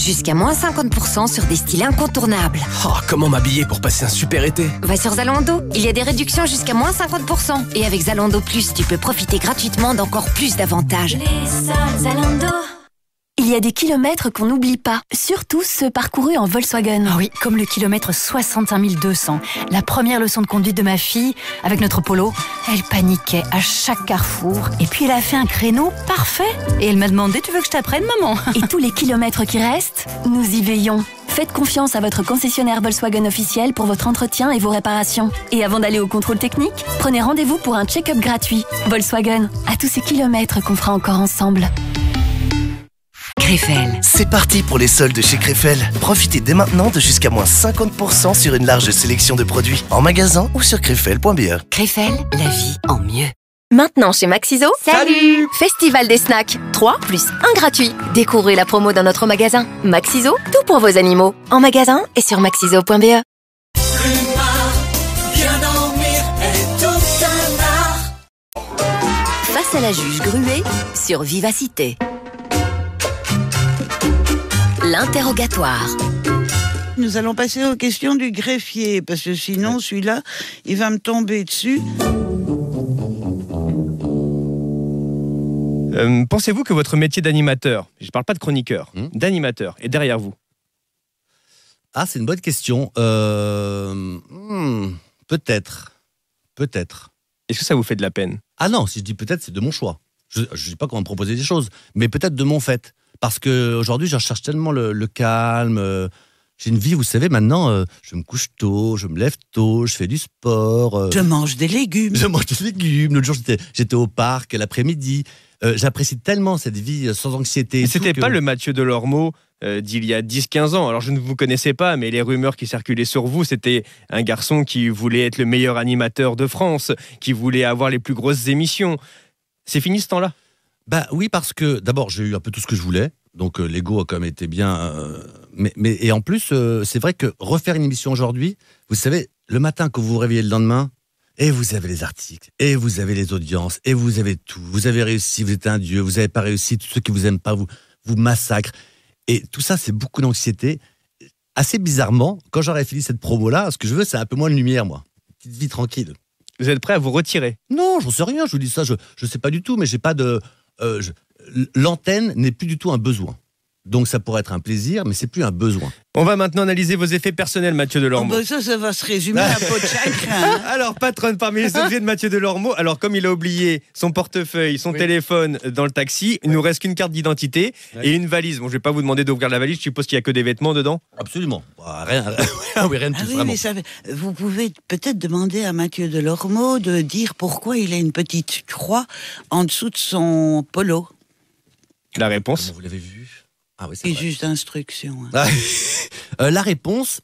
Jusqu'à moins 50% sur des styles incontournables. Oh, comment m'habiller pour passer un super été? Va sur Zalando, il y a des réductions jusqu'à moins 50%. Et avec Zalando Plus, tu peux profiter gratuitement d'encore plus d'avantages. Les soldes Zalando. Il y a des kilomètres qu'on n'oublie pas, surtout ceux parcourus en Volkswagen. Ah oui, comme le kilomètre 65 200. La première leçon de conduite de ma fille, avec notre Polo, elle paniquait à chaque carrefour. Et puis elle a fait un créneau parfait. Et elle m'a demandé, tu veux que je t'apprenne, maman? Et tous les kilomètres qui restent, nous y veillons. Faites confiance à votre concessionnaire Volkswagen officiel pour votre entretien et vos réparations. Et avant d'aller au contrôle technique, prenez rendez-vous pour un check-up gratuit. Volkswagen, à tous ces kilomètres qu'on fera encore ensemble. Krefel. C'est parti pour les soldes chez Krefel. Profitez dès maintenant de jusqu'à moins 50% sur une large sélection de produits en magasin ou sur krefel.be. Krefel, la vie en mieux. Maintenant chez Maxiso, Salut! Festival des snacks, 3 plus 1 gratuit. Découvrez la promo dans notre magasin. Maxiso, tout pour vos animaux. En magasin et sur maxiso.be. Face à la juge Gruet sur Vivacité. L'interrogatoire. Nous allons passer aux questions du greffier, parce que sinon, celui-là, il va me tomber dessus. Pensez-vous que votre métier d'animateur, je ne parle pas de chroniqueur, d'animateur, est derrière vous? Ah, c'est une bonne question. Peut-être. Est-ce que ça vous fait de la peine? Ah non, si je dis peut-être, c'est de mon choix. Je ne dis pas qu'on va me proposer des choses, mais peut-être de mon fait. Parce qu'aujourd'hui, je recherche tellement le calme. J'ai une vie, vous savez, maintenant, je me couche tôt, je me lève tôt, je fais du sport. Je mange des légumes. L'autre jour, j'étais au parc l'après-midi. J'apprécie tellement cette vie sans anxiété. C'était pas le Mathieu Delormeau d'il y a 10-15 ans. Alors, je ne vous connaissais pas, mais les rumeurs qui circulaient sur vous, c'était un garçon qui voulait être le meilleur animateur de France, qui voulait avoir les plus grosses émissions. C'est fini ce temps-là? Bah oui, parce que d'abord, j'ai eu un peu tout ce que je voulais. Donc l'ego a quand même été bien. Et en plus, c'est vrai que refaire une émission aujourd'hui, vous savez, le matin quand vous vous réveillez le lendemain, et vous avez les articles, et vous avez les audiences, et vous avez tout. Vous avez réussi, vous êtes un dieu, vous n'avez pas réussi, tous ceux qui vous aiment pas vous massacrent. Et tout ça, c'est beaucoup d'anxiété. Assez bizarrement, quand j'aurais fini cette promo-là, ce que je veux, c'est un peu moins de lumière, moi. Petite vie tranquille. Vous êtes prêt à vous retirer? Non, j'en sais rien, je vous dis ça, je sais pas du tout, mais j'ai pas de... l'antenne n'est plus du tout un besoin. Donc ça pourrait être un plaisir, mais c'est plus un besoin. On va maintenant analyser vos effets personnels, Mathieu Delormeau. Ça va se résumer à peau de chagrin. Alors, patronne, parmi les objets de Mathieu Delormeau, alors comme il a oublié son portefeuille, son téléphone dans le taxi, il nous reste qu'une carte d'identité et une valise. Bon, je vais pas vous demander d'ouvrir la valise, je suppose qu'il y a que des vêtements dedans. Absolument. Rien de tout, vraiment. Mais vous pouvez peut-être demander à Mathieu Delormeau de dire pourquoi il a une petite croix en dessous de son polo. La réponse? Comment vous l'avez vu? Ah oui, c'est juste d'instruction. La réponse,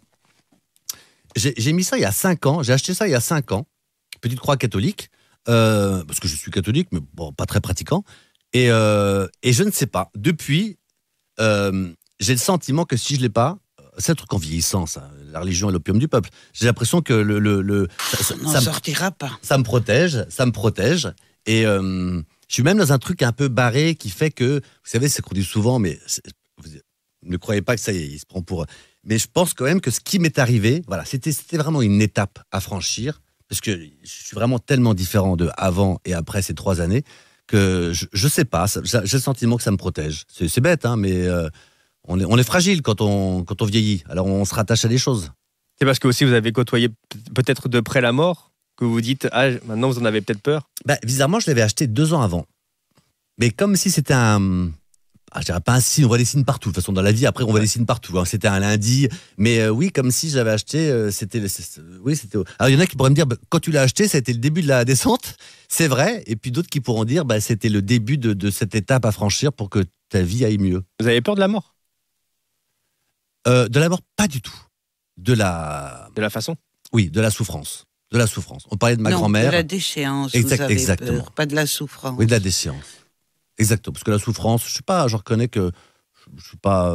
j'ai mis ça il y a 5 ans, j'ai acheté ça il y a 5 ans, petite croix catholique, parce que je suis catholique, mais bon, pas très pratiquant, et je ne sais pas, depuis, j'ai le sentiment que si je ne l'ai pas, c'est un truc en vieillissant, ça, la religion est l'opium du peuple, j'ai l'impression que ça sortira pas. Ça me protège, et je suis même dans un truc un peu barré qui fait que, vous savez, c'est qu'on dit souvent, mais vous ne croyez pas que ça y est, il se prend pour... Mais je pense quand même que ce qui m'est arrivé, voilà, c'était vraiment une étape à franchir, parce que je suis vraiment tellement différent de avant et après ces 3 années, que je ne sais pas, j'ai le sentiment que ça me protège. C'est bête, hein, mais on est fragile quand on vieillit, alors on se rattache à des choses. C'est parce que aussi vous avez côtoyé peut-être de près la mort que vous dites, ah, maintenant vous en avez peut-être peur? Bizarrement, je l'avais acheté 2 ans avant. Mais comme si c'était je dirais pas un signe, on voit des signes partout. De toute façon, dans la vie, après, on voit des signes partout. Hein. C'était un lundi. Mais oui, comme si j'avais acheté, oui, c'était... Alors, il y en a qui pourraient me dire, quand tu l'as acheté, ça a été le début de la descente. C'est vrai. Et puis d'autres qui pourront dire, c'était le début de cette étape à franchir pour que ta vie aille mieux. Vous avez peur de la mort? De la mort, pas du tout. De la façon? Oui, de la souffrance. De la souffrance. On parlait de ma grand-mère. De la déchéance, exactement. Peur, pas de la souffrance. Oui, de la déchéance. Exactement. Parce que la souffrance, je reconnais que je suis pas...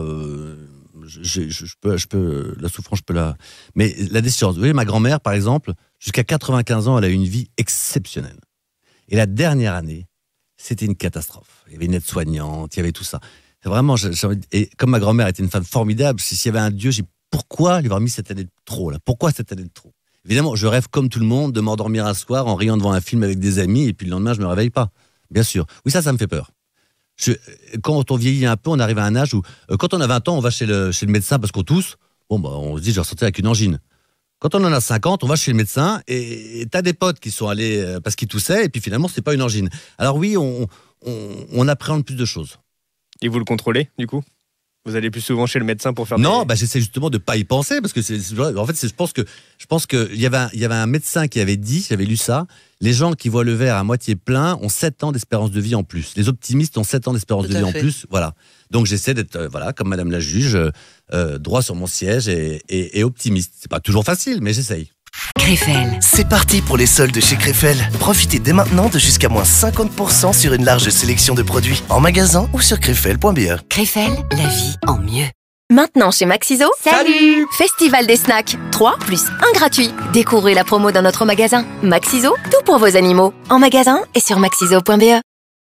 je peux la souffrance, je peux la... Mais la déchéance, vous voyez, ma grand-mère, par exemple, jusqu'à 95 ans, elle a eu une vie exceptionnelle. Et la dernière année, c'était une catastrophe. Il y avait une aide-soignante, il y avait tout ça. Vraiment, et comme ma grand-mère était une femme formidable, s'il y avait un Dieu, j'ai dit, pourquoi lui avoir mis cette année de trop là? Pourquoi cette année de trop? Évidemment, je rêve comme tout le monde de m'endormir un soir en riant devant un film avec des amis et puis le lendemain, je me réveille pas. Bien sûr. Oui, ça me fait peur. Quand on vieillit un peu, on arrive à un âge où, quand on a 20 ans, on va chez le médecin parce qu'on tousse. Bon, bah, on se dit, je vais ressortir avec une angine. Quand on en a 50, on va chez le médecin et t'as des potes qui sont allés parce qu'ils toussaient et puis finalement, c'est pas une angine. Alors oui, on appréhende plus de choses. Et vous le contrôlez, du coup? Vous allez plus souvent chez le médecin pour faire Non, j'essaie justement de pas y penser parce que je pense que il y avait un médecin qui avait dit, j'avais lu ça, les gens qui voient le verre à moitié plein ont 7 ans d'espérance de vie en plus. Les optimistes ont 7 ans d'espérance de vie en plus, voilà. Donc j'essaie d'être comme madame la juge, droit sur mon siège et optimiste. C'est pas toujours facile, mais j'essaye. Krefel. C'est parti pour les soldes chez Krefel. Profitez dès maintenant de jusqu'à moins 50% sur une large sélection de produits en magasin ou sur krefel.be. Krefel, la vie en mieux. Maintenant chez Maxiso, salut! Festival des snacks, 3 plus 1 gratuit. Découvrez la promo dans notre magasin. Maxiso, tout pour vos animaux. En magasin et sur maxiso.be.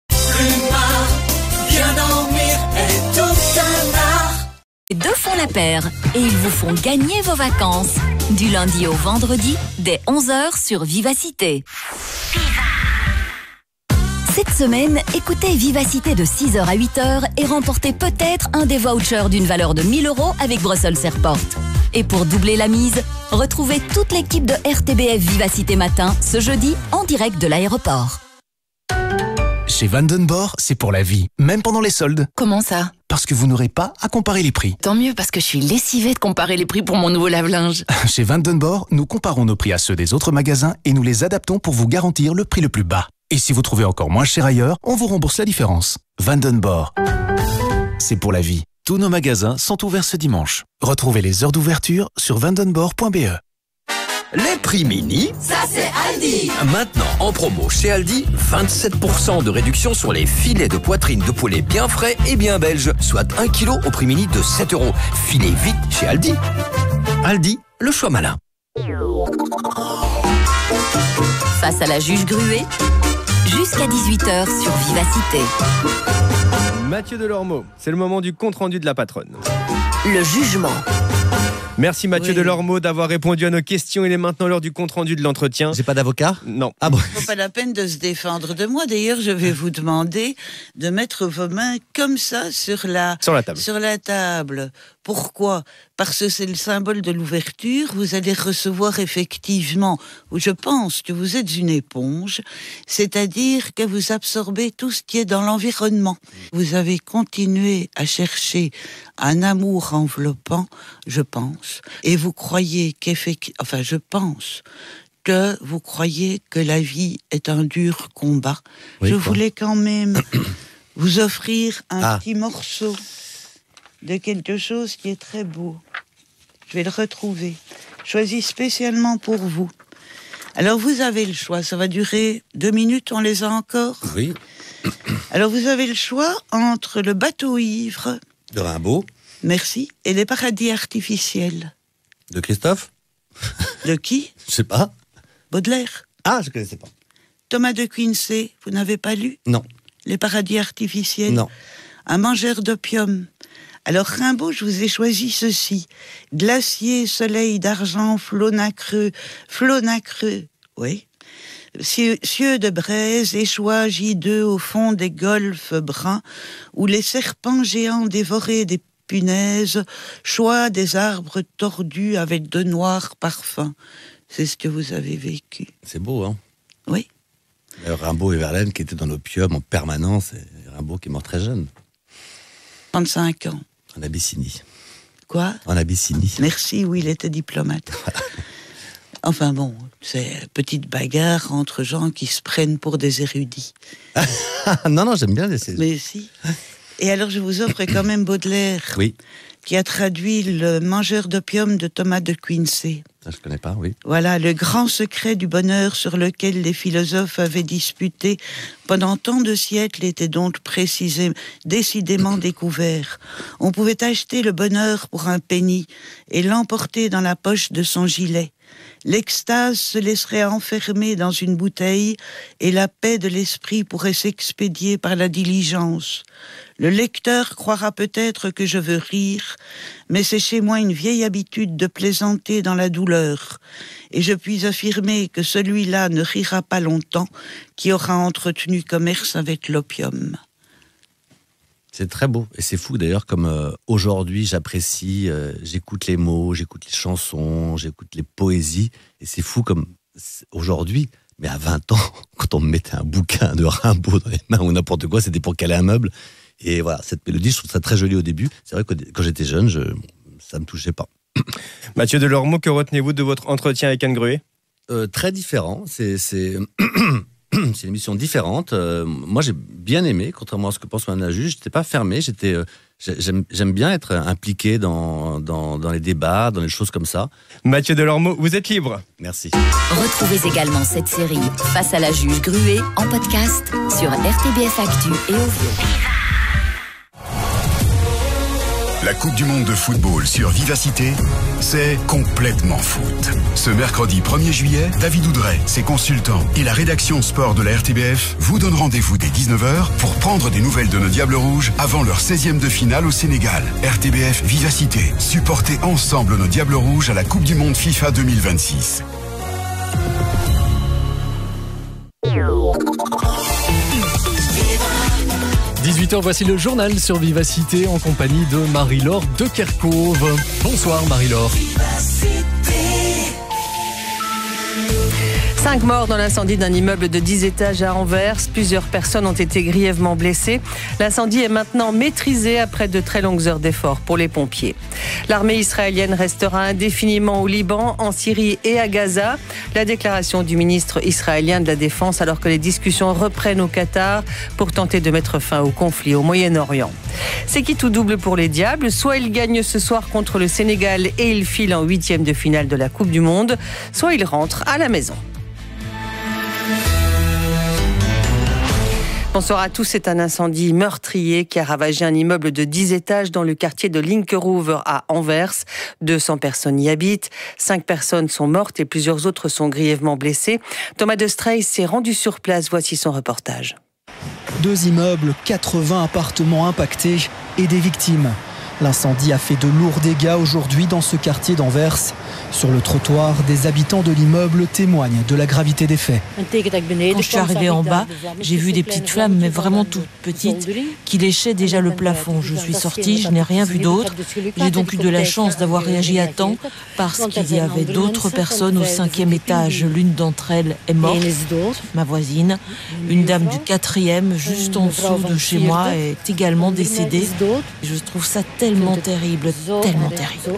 Deux font la paire et ils vous font gagner vos vacances. Du lundi au vendredi, dès 11h sur Vivacité. Cette semaine, écoutez Vivacité de 6h à 8h et remportez peut-être un des vouchers d'une valeur de 1 000 € avec Brussels Airport. Et pour doubler la mise, retrouvez toute l'équipe de RTBF Vivacité Matin ce jeudi en direct de l'aéroport. Chez Vandenborg, c'est pour la vie, même pendant les soldes. Comment ça? Parce que vous n'aurez pas à comparer les prix. Tant mieux parce que je suis lessivée de comparer les prix pour mon nouveau lave-linge. Chez Vandenborg, nous comparons nos prix à ceux des autres magasins et nous les adaptons pour vous garantir le prix le plus bas. Et si vous trouvez encore moins cher ailleurs, on vous rembourse la différence. Vandenborg, c'est pour la vie. Tous nos magasins sont ouverts ce dimanche. Retrouvez les heures d'ouverture sur vandenborg.be. Les prix mini, ça c'est Aldi. Maintenant en promo chez Aldi, 27% de réduction sur les filets de poitrine de poulet bien frais et bien belges, soit 1 kg au prix mini de 7 €. Filez vite chez Aldi. Aldi, le choix malin. Face à la juge Gruet, jusqu'à 18h sur Vivacité. Mathieu Delormeau, c'est le moment du compte-rendu de la patronne. Le jugement. Merci Mathieu Delormeau d'avoir répondu à nos questions. Il est maintenant l'heure du compte-rendu de l'entretien. J'ai pas d'avocat? Non. Ah bon. Il ne faut pas la peine de se défendre de moi. D'ailleurs, je vais vous demander de mettre vos mains comme ça sur la table. Pourquoi? Parce que c'est le symbole de l'ouverture. Vous allez recevoir effectivement, je pense que vous êtes une éponge, c'est-à-dire que vous absorbez tout ce qui est dans l'environnement. Vous avez continué à chercher un amour enveloppant, je pense, et vous croyez je pense que vous croyez que la vie est un dur combat. Oui, je voulais quand même vous offrir un petit morceau de quelque chose qui est très beau. Je vais le retrouver. Choisi spécialement pour vous. Alors vous avez le choix, ça va durer 2 minutes, on les a encore? Oui. Alors vous avez le choix entre le bateau ivre de Rimbaud. Merci. Et les paradis artificiels. De Christophe? De qui? Je sais pas. Baudelaire. Ah, je connaissais pas. Thomas de Quincey, vous n'avez pas lu? Non. Les paradis artificiels? Non. Un mangeur d'opium. Alors Rimbaud, je vous ai choisi ceci. Glacier, soleil d'argent, flot nacreux, oui. Cieux de braise, échouages hideux au fond des golfes bruns, où les serpents géants dévoraient des punaises, choix des arbres tordus avec de noirs parfums. C'est ce que vous avez vécu. C'est beau, hein? Oui. Rimbaud et Verlaine qui étaient dans l'opium en permanence, et Rimbaud qui est mort très jeune. 35 ans. En Abyssinie. Quoi? En Abyssinie. Merci, oui, il était diplomate. Enfin bon, c'est une petite bagarre entre gens qui se prennent pour des érudits. Non, j'aime bien les... Mais si. Et alors je vous offre quand même Baudelaire, oui, qui a traduit Le mangeur d'opium de Thomas de Quincey. Ça, je connais pas, oui. Voilà, le grand secret du bonheur sur lequel les philosophes avaient disputé pendant tant de siècles était donc décidément découvert. On pouvait acheter le bonheur pour un penny et l'emporter dans la poche de son gilet. L'extase se laisserait enfermer dans une bouteille et la paix de l'esprit pourrait s'expédier par la diligence. Le lecteur croira peut-être que je veux rire, mais c'est chez moi une vieille habitude de plaisanter dans la douleur. Et je puis affirmer que celui-là ne rira pas longtemps qui aura entretenu commerce avec l'opium. C'est très beau. Et c'est fou d'ailleurs comme aujourd'hui j'apprécie, j'écoute les mots, j'écoute les chansons, j'écoute les poésies. Et c'est fou comme aujourd'hui, mais à 20 ans, quand on me mettait un bouquin de Rimbaud dans les mains ou n'importe quoi, c'était pour caler un meuble. Et voilà, cette mélodie, je trouve ça très joli au début. C'est vrai que quand j'étais jeune, ça ne me touchait pas. Mathieu Delormeau, que retenez-vous de votre entretien avec Anne Gruet ? Très différent. C'est une émission différente. Moi, j'ai bien aimé, contrairement à ce que pense Mme la juge. J'étais pas fermé. J'aime bien être impliqué dans les débats, dans les choses comme ça. Mathieu Delormeau, vous êtes libre. Merci. Retrouvez également cette série Face à la juge Gruet en podcast sur RTBF Actu et Ovio. La Coupe du Monde de football sur Vivacité, c'est complètement foot. Ce mercredi 1er juillet, David Oudret, ses consultants et la rédaction sport de la RTBF vous donnent rendez-vous dès 19h pour prendre des nouvelles de nos Diables Rouges avant leur 16e de finale au Sénégal. RTBF Vivacité, supportez ensemble nos Diables Rouges à la Coupe du Monde FIFA 2026. 18h, voici le journal sur Vivacité en compagnie de Marie-Laure de Kerkhove. Bonsoir Marie-Laure. 5 morts dans l'incendie d'un immeuble de 10 étages à Anvers. Plusieurs personnes ont été grièvement blessées. L'incendie est maintenant maîtrisé après de très longues heures d'efforts pour les pompiers. L'armée israélienne restera indéfiniment au Liban, en Syrie et à Gaza. La déclaration du ministre israélien de la Défense alors que les discussions reprennent au Qatar pour tenter de mettre fin au conflit au Moyen-Orient. C'est qui tout double pour les Diables. Soit ils gagnent ce soir contre le Sénégal et ils filent en 8e de finale de la Coupe du Monde, soit ils rentrent à la maison. Bonsoir à tous, c'est un incendie meurtrier qui a ravagé un immeuble de 10 étages dans le quartier de Linkeroever à Anvers. 200 personnes y habitent, 5 personnes sont mortes et plusieurs autres sont grièvement blessées. Thomas de Strey s'est rendu sur place, voici son reportage. 2 immeubles, 80 appartements impactés et des victimes. L'incendie a fait de lourds dégâts aujourd'hui dans ce quartier d'Anvers. Sur le trottoir, des habitants de l'immeuble témoignent de la gravité des faits. Quand je suis arrivée en bas, j'ai vu des petites flammes, mais vraiment toutes petites, qui léchaient déjà le plafond. Je suis sortie, je n'ai rien vu d'autre. J'ai donc eu de la chance d'avoir réagi à temps, parce qu'il y avait d'autres personnes au 5e étage. L'une d'entre elles est morte, ma voisine. Une dame du 4e, juste en dessous de chez moi, est également décédée. Je trouve ça tellement terrible, tellement terrible.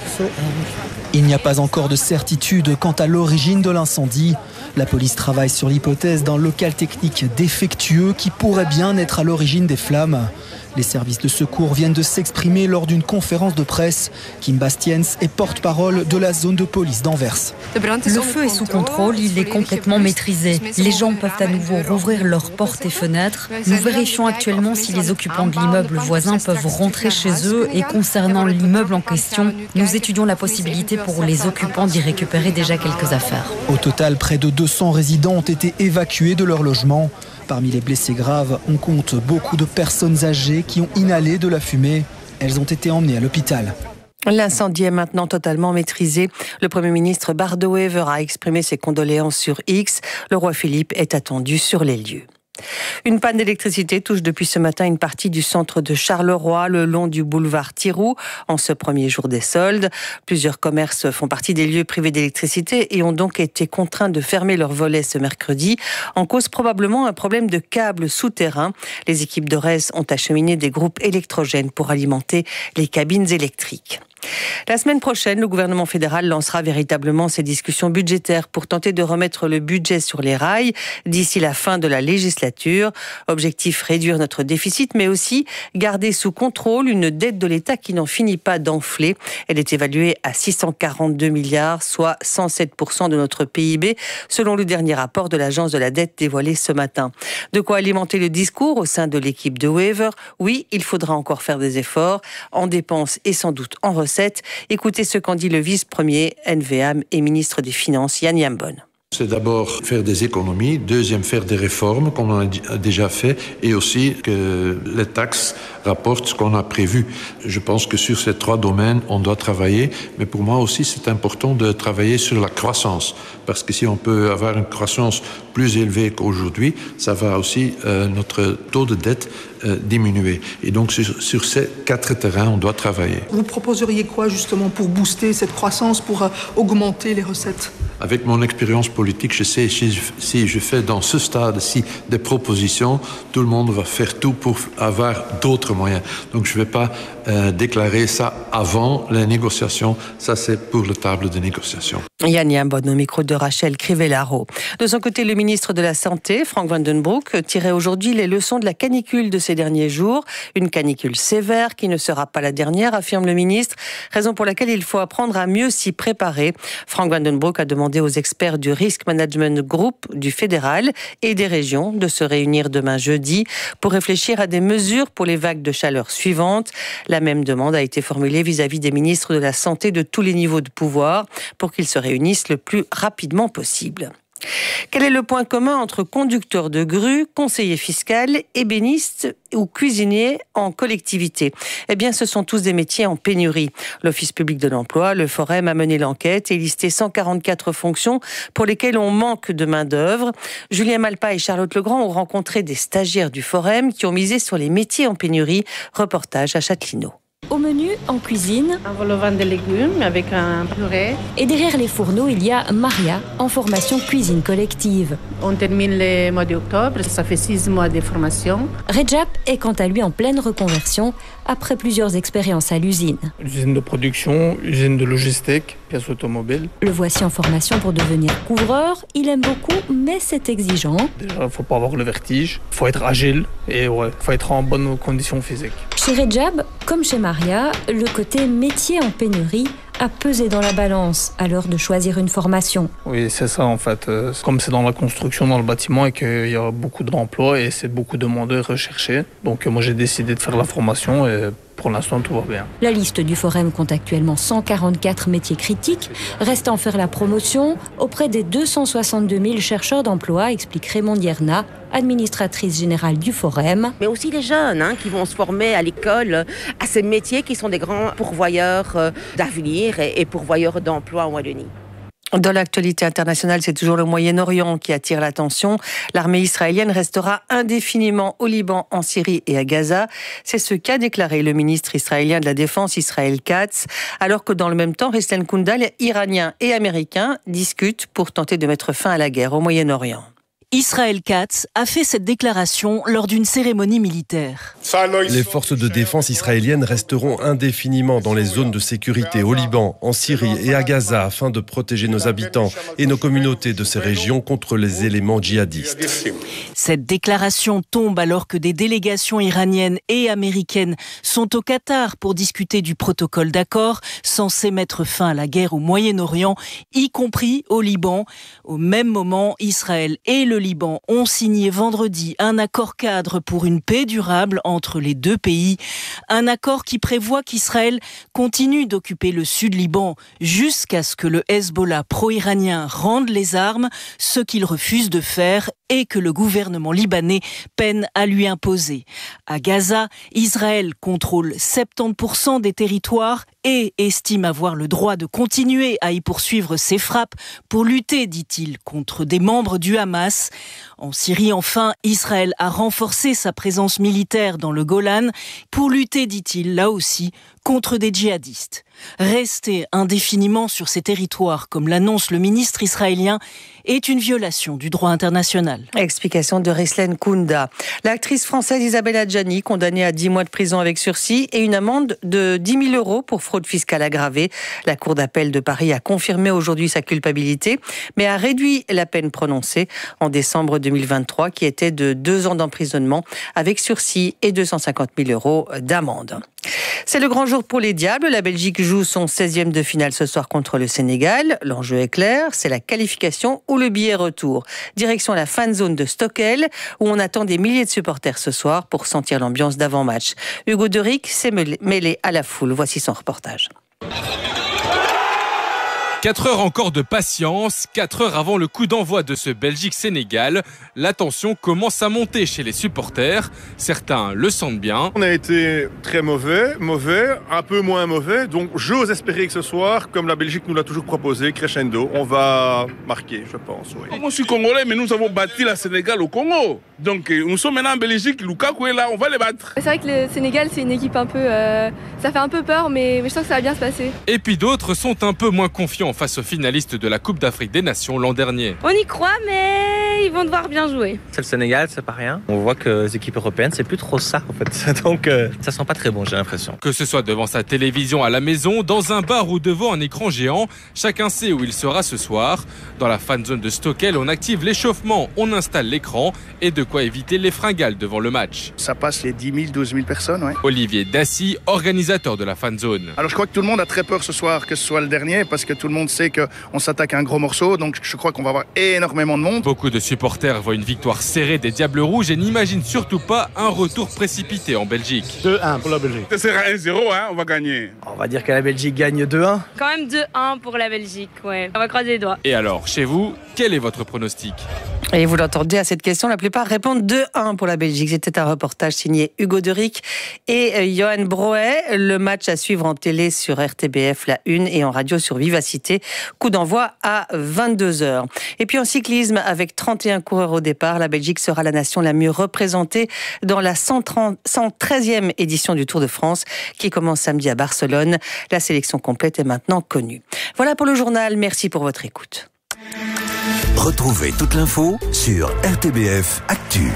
Il n'y a pas encore de certitude quant à l'origine de l'incendie. La police travaille sur l'hypothèse d'un local technique défectueux qui pourrait bien être à l'origine des flammes. Les services de secours viennent de s'exprimer lors d'une conférence de presse. Kim Bastiens est porte-parole de la zone de police d'Anvers. Le feu est sous contrôle, il est complètement maîtrisé. Les gens peuvent à nouveau rouvrir leurs portes et fenêtres. Nous vérifions actuellement si les occupants de l'immeuble voisin peuvent rentrer chez eux. Et concernant l'immeuble en question, nous étudions la possibilité pour les occupants d'y récupérer déjà quelques affaires. Au total, près de 200 résidents ont été évacués de leur logement. Parmi les blessés graves, on compte beaucoup de personnes âgées qui ont inhalé de la fumée. Elles ont été emmenées à l'hôpital. L'incendie est maintenant totalement maîtrisé. Le Premier ministre Bart De Wever a exprimé ses condoléances sur X. Le roi Philippe est attendu sur les lieux. Une panne d'électricité touche depuis ce matin une partie du centre de Charleroi, le long du boulevard Thiroux, en ce premier jour des soldes. Plusieurs commerces font partie des lieux privés d'électricité et ont donc été contraints de fermer leurs volets ce mercredi, en cause probablement un problème de câbles souterrains. Les équipes de RES ont acheminé des groupes électrogènes pour alimenter les cabines électriques. La semaine prochaine, le gouvernement fédéral lancera véritablement ses discussions budgétaires pour tenter de remettre le budget sur les rails d'ici la fin de la législature. Objectif, réduire notre déficit, mais aussi garder sous contrôle une dette de l'État qui n'en finit pas d'enfler. Elle est évaluée à 642 milliards, soit 107% de notre PIB, selon le dernier rapport de l'Agence de la dette dévoilé ce matin. De quoi alimenter le discours au sein de l'équipe de Wever. Oui, il faudra encore faire des efforts, en dépenses et sans doute en recettes. recettes. Écoutez ce qu'en dit le vice-premier NVA et ministre des Finances, Yann Yambon. C'est d'abord faire des économies, deuxième faire des réformes comme on a déjà fait et aussi que les taxes rapportent ce qu'on a prévu. Je pense que sur ces 3 domaines, on doit travailler, mais pour moi aussi c'est important de travailler sur la croissance parce que si on peut avoir une croissance plus élevée qu'aujourd'hui, ça va aussi notre taux de dette diminuer. Et donc sur ces 4 terrains, on doit travailler. Vous proposeriez quoi justement pour booster cette croissance, pour augmenter les recettes ? Avec mon expérience politique, je sais si je fais dans ce stade-ci des propositions, tout le monde va faire tout pour avoir d'autres moyens. Donc je ne vais pas déclarer ça avant les négociations. Ça, c'est pour la table de négociation. Yann Yambon au micro de Rachel Crivellaro. De son côté, le ministre de la Santé, Frank van den Broek, tirait aujourd'hui les leçons de la canicule de ces derniers jours. Une canicule sévère qui ne sera pas la dernière, affirme le ministre, raison pour laquelle il faut apprendre à mieux s'y préparer. Frank van den Broek a demandé aux experts du Risk Management Group du fédéral et des régions de se réunir demain jeudi pour réfléchir à des mesures pour les vagues de chaleur suivantes. La même demande a été formulée vis-à-vis des ministres de la Santé de tous les niveaux de pouvoir pour qu'ils se réunissent le plus rapidement possible. Quel est le point commun entre conducteur de grue, conseiller fiscal, ébéniste ou cuisinier en collectivité ? Eh bien, ce sont tous des métiers en pénurie. L'Office public de l'emploi, le Forum, a mené l'enquête et listé 144 fonctions pour lesquelles on manque de main-d'œuvre. Julien Malpa et Charlotte Legrand ont rencontré des stagiaires du Forum qui ont misé sur les métiers en pénurie. Reportage à Châtelineau. Au menu, en cuisine, un vol au vin de légumes avec un purée. Et derrière les fourneaux, il y a Maria, en formation cuisine collective. On termine le mois d'octobre, ça fait 6 mois de formation. Rejab est quant à lui en pleine reconversion après plusieurs expériences à l'usine. Usine de production, usine de logistique, pièces automobiles. Le voici en formation pour devenir couvreur. Il aime beaucoup, mais c'est exigeant. Déjà, il ne faut pas avoir le vertige, il faut être agile et faut être en bonne condition physique. Chez Rejab, comme chez Maria, le côté métier en pénurie a pesé dans la balance à l'heure de choisir une formation. Oui, c'est ça en fait. Comme c'est dans la construction, dans le bâtiment et qu'il y a beaucoup d'emplois et c'est beaucoup demandé et recherché. Donc moi j'ai décidé de faire la formation et pour l'instant tout va bien. La liste du Forum compte actuellement 144 métiers critiques. Reste à en faire la promotion auprès des 262 000 chercheurs d'emploi, explique Raymond Dierna, administratrice générale du Forum. Mais aussi les jeunes qui vont se former à l'école à ces métiers qui sont des grands pourvoyeurs d'avenir et pourvoyeurs d'emploi en Wallonie. Dans l'actualité internationale, c'est toujours le Moyen-Orient qui attire l'attention. L'armée israélienne restera indéfiniment au Liban, en Syrie et à Gaza. C'est ce qu'a déclaré le ministre israélien de la Défense, Israël Katz, alors que dans le même temps, Ruslan Kundal, Iraniens et Américains discutent pour tenter de mettre fin à la guerre au Moyen-Orient. Israël Katz a fait cette déclaration lors d'une cérémonie militaire. Les forces de défense israéliennes resteront indéfiniment dans les zones de sécurité au Liban, en Syrie et à Gaza afin de protéger nos habitants et nos communautés de ces régions contre les éléments djihadistes. Cette déclaration tombe alors que des délégations iraniennes et américaines sont au Qatar pour discuter du protocole d'accord censé mettre fin à la guerre au Moyen-Orient, y compris au Liban. Au même moment, Israël et le Liban ont signé vendredi un accord cadre pour une paix durable entre les deux pays. Un accord qui prévoit qu'Israël continue d'occuper le sud Liban jusqu'à ce que le Hezbollah pro-iranien rende les armes, ce qu'il refuse de faire et que le gouvernement libanais peine à lui imposer. À Gaza, Israël contrôle 70% des territoires et estime avoir le droit de continuer à y poursuivre ses frappes pour lutter, dit-il, contre des membres du Hamas. En Syrie, enfin, Israël a renforcé sa présence militaire dans le Golan pour lutter, dit-il, là aussi, contre des djihadistes. Rester indéfiniment sur ces territoires, comme l'annonce le ministre israélien, est une violation du droit international. Explication de Ruslan Kundal. L'actrice française Isabelle Adjani, condamnée à 10 mois de prison avec sursis et une amende de 10 000 € pour fraude fiscale aggravée. La Cour d'appel de Paris a confirmé aujourd'hui sa culpabilité, mais a réduit la peine prononcée en décembre 2023, qui était de 2 ans d'emprisonnement avec sursis et 250 000 € d'amende. C'est le grand jour pour les Diables. La Belgique joue son 16e de finale ce soir contre le Sénégal. L'enjeu est clair, c'est la qualification ou le billet retour. Direction la fan zone de Stockel, où on attend des milliers de supporters ce soir pour sentir l'ambiance d'avant-match. Hugo Deric s'est mêlé à la foule. Voici son reportage. 4 heures encore de patience, 4 heures avant le coup d'envoi de ce Belgique-Sénégal. La tension commence à monter chez les supporters. Certains le sentent bien. On a été très mauvais, un peu moins mauvais. Donc j'ose espérer que ce soir, comme la Belgique nous l'a toujours proposé, crescendo, on va marquer, je pense. Oui. Moi je suis congolais, mais nous avons battu la Sénégal au Congo. Donc nous sommes maintenant en Belgique, Lukaku est là, on va les battre. C'est vrai que le Sénégal, c'est une équipe un peu... ça fait un peu peur, mais je sens que ça va bien se passer. Et puis d'autres sont un peu moins confiants face aux finalistes de la Coupe d'Afrique des Nations l'an dernier. On y croit, mais ils vont devoir bien jouer. C'est le Sénégal, c'est pas rien. On voit que les équipes européennes, c'est plus trop ça en fait. Donc ça sent pas très bon, j'ai l'impression. Que ce soit devant sa télévision à la maison, dans un bar ou devant un écran géant, chacun sait où il sera ce soir. Dans la fan zone de Stockel, on active l'échauffement, on installe l'écran et de quoi éviter les fringales devant le match. Ça passe les 10 000, 12 000 personnes, ouais. Olivier Dassy, organisateur de la fan zone. Alors je crois que tout le monde a très peur ce soir que ce soit le dernier parce que tout le monde sait qu'on s'attaque à un gros morceau, donc je crois qu'on va avoir énormément de monde. Beaucoup de supporters voient une victoire serrée des Diables Rouges et n'imaginent surtout pas un retour précipité en Belgique. 2-1 pour la Belgique. Ce sera 1-0, hein, on va gagner. On va dire que la Belgique gagne 2-1. Quand même 2-1 pour la Belgique, ouais. On va croiser les doigts. Et alors, chez vous, quel est votre pronostic ? Et vous l'entendez à cette question, la plupart répondent 2-1 pour la Belgique. C'était un reportage signé Hugo Deric et Johan Broet. Le match à suivre en télé sur RTBF, la 1 et en radio sur Vivacité. Coup d'envoi à 22h. Et puis en cyclisme, avec 31 coureurs au départ, la Belgique sera la nation la mieux représentée dans la 113e édition du Tour de France qui commence samedi à Barcelone. La sélection complète est maintenant connue. Voilà pour le journal. Merci pour votre écoute. Retrouvez toute l'info sur RTBF Actu.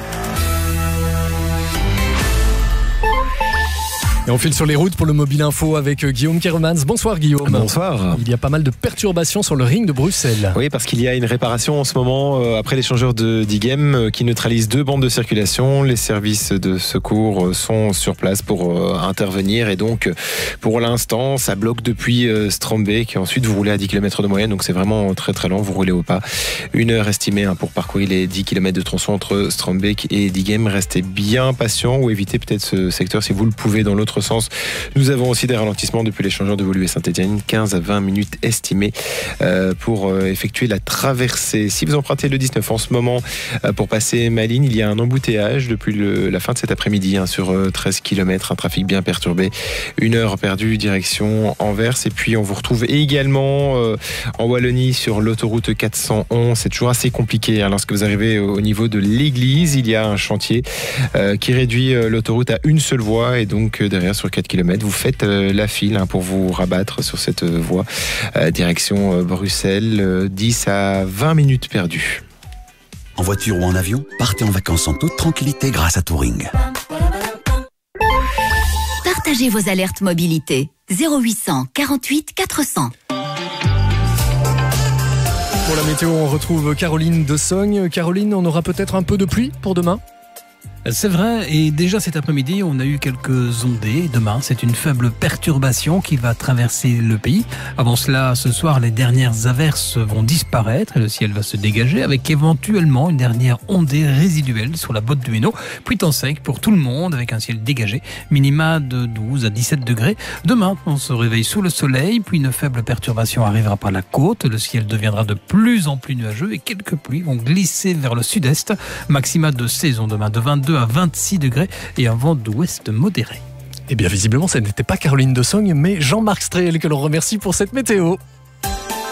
Et on file sur les routes pour le Mobile Info avec Guillaume Kermans. Bonsoir Guillaume. Bonsoir. Il y a pas mal de perturbations sur le ring de Bruxelles. Oui, parce qu'il y a une réparation en ce moment après l'échangeur de Dighem qui neutralise 2 bandes de circulation. Les services de secours sont sur place pour intervenir et donc pour l'instant ça bloque depuis Strombeek. Ensuite vous roulez à 10 km de moyenne, donc c'est vraiment très très lent, vous roulez au pas. 1 heure estimée pour parcourir les 10 km de tronçon entre Strombeek et Dighem. Restez bien patient ou évitez peut-être ce secteur si vous le pouvez dans l'autre sens. Nous avons aussi des ralentissements depuis l'échangeur de Woluwe Saint-Étienne, 15 à 20 minutes estimées pour effectuer la traversée. Si vous empruntez le 19 en ce moment pour passer Malines, il y a un embouteillage depuis la fin de cet après-midi sur 13 km, un trafic bien perturbé. 1 heure perdue direction Anvers et puis on vous retrouve également en Wallonie sur l'autoroute 411. C'est toujours assez compliqué lorsque vous arrivez au niveau de l'église. Il y a un chantier qui réduit l'autoroute à une seule voie et donc derrière sur 4 km, vous faites la file pour vous rabattre sur cette voie direction Bruxelles, 10 à 20 minutes perdues. En voiture ou en avion, partez en vacances en toute tranquillité grâce à Touring. Partagez vos alertes mobilité. 0800 48 400. Pour la météo, on retrouve Caroline de Sogne. Caroline, on aura peut-être un peu de pluie pour demain ? C'est vrai, et déjà cet après-midi, on a eu quelques ondées. Demain, c'est une faible perturbation qui va traverser le pays. Avant cela, ce soir, les dernières averses vont disparaître et le ciel va se dégager avec éventuellement une dernière ondée résiduelle sur la botte du Hainaut. Puis temps sec pour tout le monde avec un ciel dégagé, minima de 12 à 17 degrés. Demain, on se réveille sous le soleil, puis une faible perturbation arrivera par la côte. Le ciel deviendra de plus en plus nuageux et quelques pluies vont glisser vers le sud-est. Maxima de saison demain de 22 à 26 degrés et un vent d'ouest modéré. Eh bien, visiblement, ça n'était pas Caroline de Sogne, mais Jean-Marc Strel que l'on remercie pour cette météo.